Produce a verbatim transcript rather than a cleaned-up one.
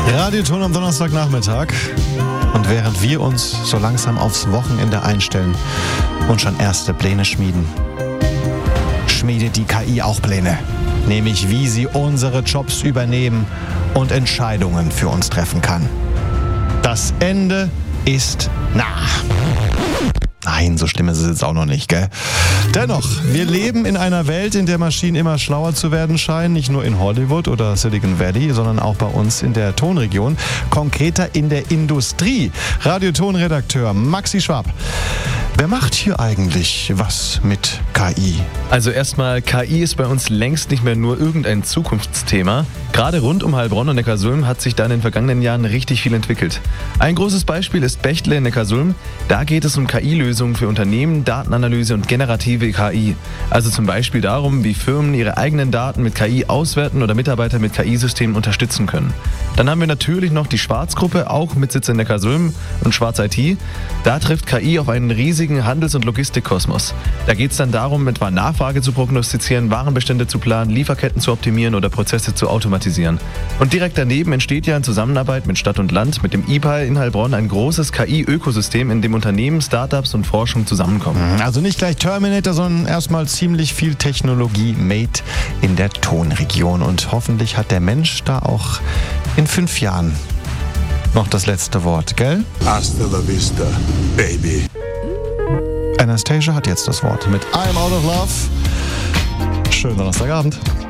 Radioton am Donnerstagnachmittag. Und während wir uns so langsam aufs Wochenende einstellen und schon erste Pläne schmieden, schmiedet die K I auch Pläne. Nämlich wie sie unsere Jobs übernehmen und Entscheidungen für uns treffen kann. Das Ende ist nah. Nein, so schlimm ist es jetzt auch noch nicht, gell? Dennoch, wir leben in einer Welt, in der Maschinen immer schlauer zu werden scheinen. Nicht nur in Hollywood oder Silicon Valley, sondern auch bei uns in der Tonregion. Konkreter in der Industrie. Radioton-Redakteur Maxi Schwab. Wer macht hier eigentlich was mit K I? Also erstmal, K I ist bei uns längst nicht mehr nur irgendein Zukunftsthema. Gerade rund um Heilbronn und Neckarsulm hat sich da in den vergangenen Jahren richtig viel entwickelt. Ein großes Beispiel ist Bechtle in Neckarsulm. Da geht es um K I-Lösungen für Unternehmen, Datenanalyse und generative K I. Also zum Beispiel darum, wie Firmen ihre eigenen Daten mit K I auswerten oder Mitarbeiter mit K I-Systemen unterstützen können. Dann haben wir natürlich noch die Schwarz-Gruppe, auch mit Sitz in Neckarsulm und Schwarz I T. Da trifft K I auf einen riesigen Handels- und Logistikkosmos. Da geht es dann darum, etwa Nachfrage zu prognostizieren, Warenbestände zu planen, Lieferketten zu optimieren oder Prozesse zu automatisieren. Und direkt daneben entsteht ja in Zusammenarbeit mit Stadt und Land, mit dem I P A in Heilbronn, ein großes K I-Ökosystem, in dem Unternehmen, Startups und Forschung zusammenkommen. Also nicht gleich Terminator, sondern erstmal ziemlich viel Technologie made in der Tonregion. Und hoffentlich hat der Mensch da auch in fünf Jahren noch das letzte Wort, gell? Hasta la vista, baby. Anastasia hat jetzt das Wort mit I'm Out of Love. Schönen Donnerstagabend.